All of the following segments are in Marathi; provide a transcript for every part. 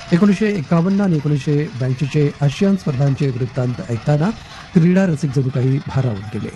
1951 आणि 1982चे आशियान स्पर्धांचे वृत्तांत ऐकताना क्रीडा रसिक जणू काही भारावून गेले.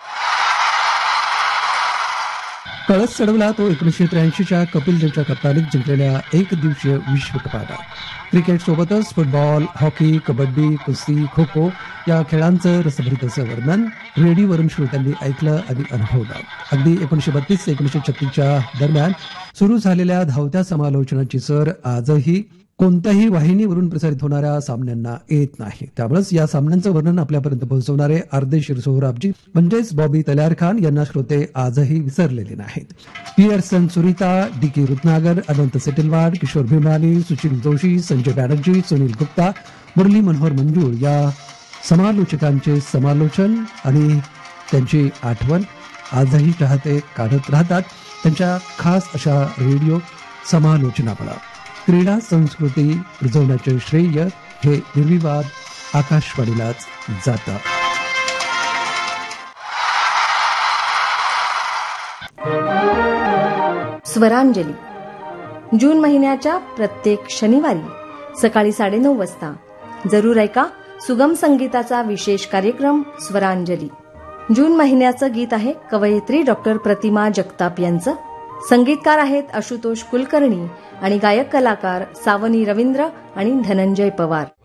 कळस चढवला तो 1983च्या कपिल देवच्या कप्तानीत जिंकलेल्या एक दिवसीय विश्वकपाला. क्रिकेटसोबतच फुटबॉल, हॉकी, कबड्डी, कुस्ती, खो खो या खेळांचं रसभरीत असं वर्णन रेडिओवरून श्रोत्यांनी ऐकलं आणि अनुभवलं. अगदी 1932 ते 1936च्या दरम्यान सुरू झालेल्या धावत्या समालोचनाची सर आजही कोणत्याही वाहिनीवरून प्रसारित होणाऱ्या सामन्यांना येत नाही. त्यामुळेच या सामन्यांचं वर्णन आपल्यापर्यंत पोहोचवणारे अर्देशीर सोहराबजी म्हणजेच बॉबी तल्यार खान यांना श्रोते आजही विसरलेले नाहीत. Pearson सुरिता, DK. रुत्नागर, अनंत सेटलवाड, किशोर भीमरानी, सुशील जोशी, संजय बॅनर्जी, सुनील गुप्ता, मुरली मनोहर मंजूर या समालोचकांचे समालोचन आणि त्यांची आठवण आजही चाहते काढत राहतात. त्यांच्या खास अशा रेडिओ समालोचनामुळे क्रीडा संस्कृती रुजवण्याचे श्रेय हे निर्विवाद आकाशवाणीलाच जातं. स्वरांजली जून महिन्याच्या प्रत्येक शनिवारी सकाळी 9:30 वाजता जरूर ऐका सुगम संगीताचा विशेष कार्यक्रम स्वरांजली. जून महिन्याचं गीत आहे कवयित्री डॉक्टर प्रतिमा जगताप यांचं. संगीतकार आहेत आशुतोष कुलकर्णी आणि गायक कलाकार सावनी रवींद्र आणि धनंजय पवार.